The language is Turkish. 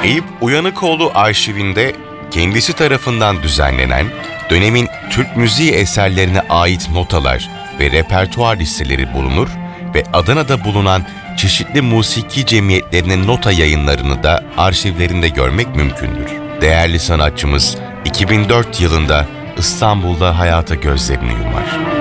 Eyüp Uyanıkoğlu arşivinde kendisi tarafından düzenlenen dönemin Türk müziği eserlerine ait notalar ve repertuar listeleri bulunur ve Adana'da bulunan çeşitli musiki cemiyetlerinin nota yayınlarını da arşivlerinde görmek mümkündür. Değerli sanatçımız 2004 yılında İstanbul'da hayata gözlerini yumar.